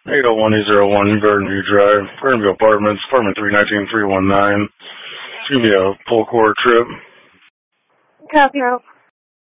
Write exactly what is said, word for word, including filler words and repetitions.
eight oh one zero one Garden View Drive, Garden View Apartments, apartment three nineteen three one nine. It's going to be a full core trip. Copy out.